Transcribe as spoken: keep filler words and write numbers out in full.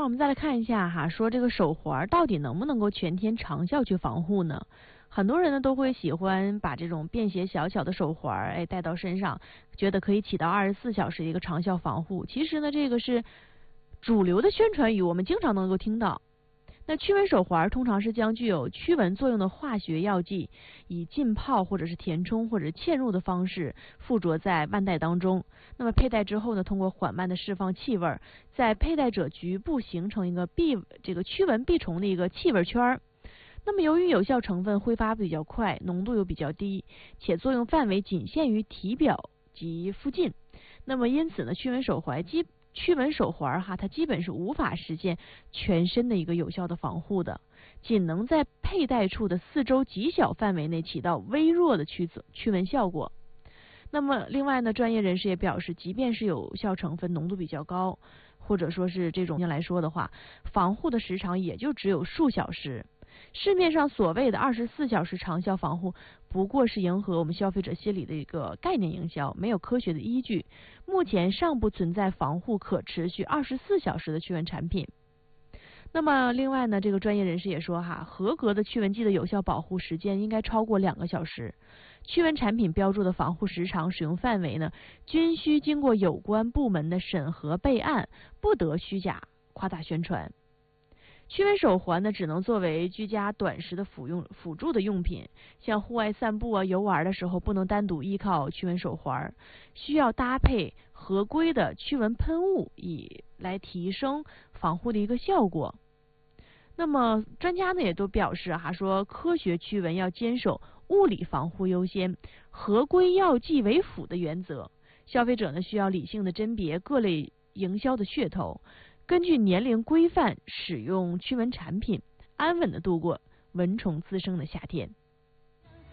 我们再来看一下哈，说这个手环到底能不能够全天长效去防护呢？很多人呢都会喜欢把这种便携小巧的手环哎戴到身上，觉得可以起到二十四小时的一个长效防护。其实呢，这个是主流的宣传语，我们经常能够听到。那驱蚊手环通常是将具有驱蚊作用的化学药剂以浸泡或者是填充或者嵌入的方式附着在腕带当中。那么佩戴之后呢，通过缓慢的释放气味，在佩戴者局部形成一个避这个驱蚊避虫的一个气味圈。那么由于有效成分挥发比较快，浓度又比较低，且作用范围仅限于体表及附近，那么因此呢，驱蚊手环基驱蚊手环哈，它基本是无法实现全身的一个有效的防护的，仅能在佩戴处的四周极小范围内起到微弱的驱驱蚊效果。那么另外呢，专业人士也表示，即便是有效成分浓度比较高，或者说是这种来说的话，防护的时长也就只有数小时。市面上所谓的二十四小时长效防护，不过是迎合我们消费者心理的一个概念营销，没有科学的依据。目前尚不存在防护可持续二十四小时的驱蚊产品。那么另外呢，这个专业人士也说哈，合格的驱蚊剂的有效保护时间应该超过两个小时。驱蚊产品标注的防护时长、使用范围呢，均需经过有关部门的审核备案，不得虚假夸大宣传。驱蚊手环呢，只能作为居家短时的辅用辅助的用品，像户外散步啊、游玩的时候，不能单独依靠驱蚊手环，需要搭配合规的驱蚊喷雾，以来提升防护的一个效果。那么专家呢也都表示哈，说科学驱蚊要坚守物理防护优先、合规药剂为辅的原则。消费者呢需要理性的甄别各类营销的噱头，根据年龄规范使用驱蚊产品，安稳的度过蚊虫滋生的夏天。